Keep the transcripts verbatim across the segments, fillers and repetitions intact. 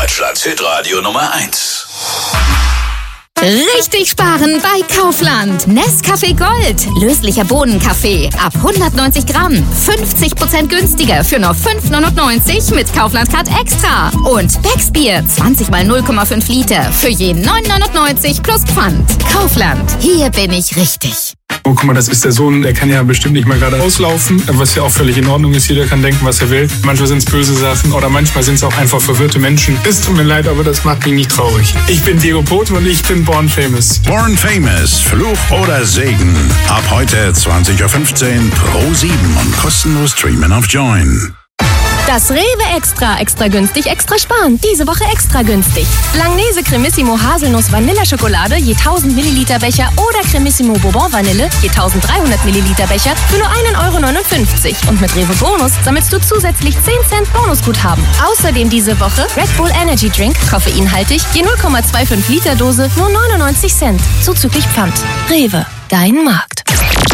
Deutschlands Hitradio Nummer eins. Richtig sparen bei Kaufland. Nescafé Gold. Löslicher Bohnenkaffee. Ab hundertneunzig Gramm. fünfzig Prozent günstiger für nur fünf neunundneunzig mit Kaufland Card Extra. Und Becksbier. zwanzig mal null Komma fünf Liter. Für jeden neun neunundneunzig plus Pfand. Kaufland. Hier bin ich richtig. Oh, guck mal, das ist der Sohn, der kann ja bestimmt nicht mal gerade auslaufen, was ja auch völlig in Ordnung ist. Jeder kann denken, was er will. Manchmal sind es böse Sachen oder manchmal sind es auch einfach verwirrte Menschen. Es tut mir leid, aber das macht mich nicht traurig. Ich bin Diego Poto und ich bin Born Famous. Born Famous, Fluch oder Segen. Ab heute zwanzig Uhr fünfzehn pro sieben und kostenlos streamen auf Join. Das Rewe Extra, extra günstig, extra sparen. Diese Woche extra günstig. Langnese Cremissimo Haselnuss Vanilleschokolade je tausend Milliliter Becher oder Cremissimo Bourbon Vanille je dreizehnhundert Milliliter Becher für nur ein Euro neunundfünfzig. Und mit Rewe Bonus sammelst du zusätzlich zehn Cent Bonusguthaben. Außerdem diese Woche Red Bull Energy Drink, koffeinhaltig, je null Komma fünfundzwanzig Liter Dose, nur neunundneunzig Cent. Zuzüglich Pfand. Rewe, dein Markt.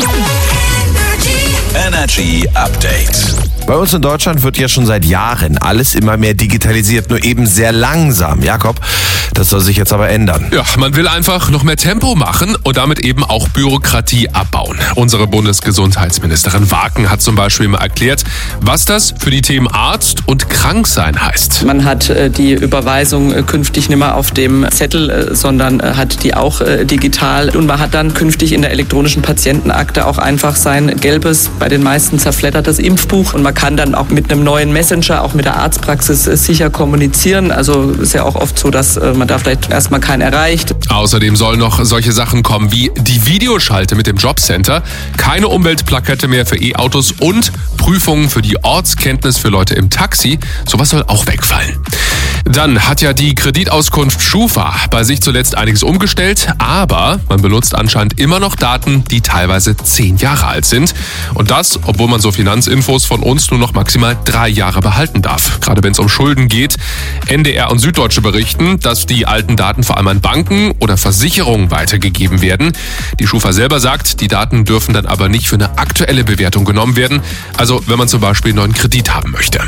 Energy Update. Bei uns in Deutschland wird ja schon seit Jahren alles immer mehr digitalisiert, nur eben sehr langsam. Jakob, das soll sich jetzt aber ändern. Ja, man will einfach noch mehr Tempo machen und damit eben auch Bürokratie abbauen. Unsere Bundesgesundheitsministerin Waken hat zum Beispiel mal erklärt, was das für die Themen Arzt und Kranksein heißt. Man hat äh, die Überweisung äh, künftig nicht mehr auf dem Zettel, äh, sondern äh, hat die auch äh, digital. Und man hat dann künftig in der elektronischen Patientenakte auch einfach sein gelbes, bei den meisten zerfleddertes Impfbuch. Und man kann dann auch mit einem neuen Messenger, auch mit der Arztpraxis äh, sicher kommunizieren. Also ist ja auch oft so, dass äh, man da vielleicht erstmal keinen erreicht. Außerdem sollen noch solche Sachen kommen wie die Videoschalte mit dem Jobcenter, keine Umweltplakette mehr für E-Autos und Prüfungen für die Ortskenntnis für Leute im Taxi. Sowas soll auch wegfallen. Dann hat ja die Kreditauskunft Schufa bei sich zuletzt einiges umgestellt, aber man benutzt anscheinend immer noch Daten, die teilweise zehn Jahre alt sind. Und das, obwohl man so Finanzinfos von uns nur noch maximal drei Jahre behalten darf. Gerade wenn es um Schulden geht. N D R und Süddeutsche berichten, dass die alten Daten vor allem an Banken oder Versicherungen weitergegeben werden. Die Schufa selber sagt, die Daten dürfen dann aber nicht für eine aktuelle Bewertung genommen werden. Also wenn man zum Beispiel einen neuen Kredit haben möchte.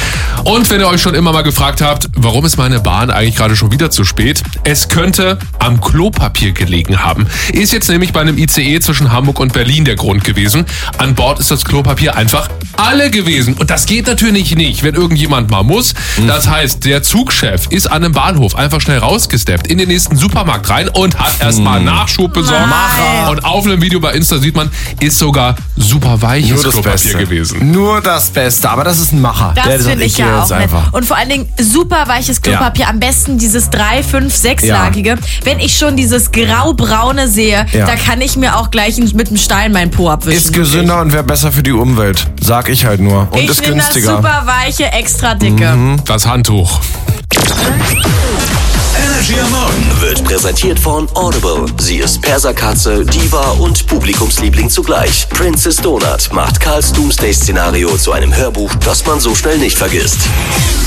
Und wenn ihr euch schon immer mal gefragt habt, warum ist meine Bahn eigentlich gerade schon wieder zu spät? Es könnte am Klopapier gelegen haben. Ist jetzt nämlich bei einem I C E zwischen Hamburg und Berlin der Grund gewesen. An Bord ist das Klopapier einfach alle gewesen. Und das geht natürlich nicht, wenn irgendjemand mal muss. Das heißt, der Zugchef ist an einem Bahnhof einfach schnell rausgesteppt, in den nächsten Supermarkt rein und hat erstmal Nachschub besorgt. Macher. Und auf einem Video bei Insta sieht man, ist sogar super weiches Klopapier gewesen. Nur das Beste, aber das ist ein Macher. Das Der sagt, finde ich gehe ja jetzt auch nett. einfach. Und vor allen Dingen super weiches Klopapier. Ja. Am besten dieses drei, fünf, sechs-lagige. Wenn ich schon dieses grau-braune sehe, Ja. da kann ich mir auch gleich mit einem Stein meinen Po abwischen. Ist gesünder und wäre besser für die Umwelt, sag ich halt nur. Und ich ist nehme das günstiger. super weiche, extra dicke. Das Handtuch. Energy am Morgen wird präsentiert von Audible. Sie ist Perserkatze, Diva und Publikumsliebling zugleich. Princess Donut macht Karls Doomsday-Szenario zu einem Hörbuch, das man so schnell nicht vergisst.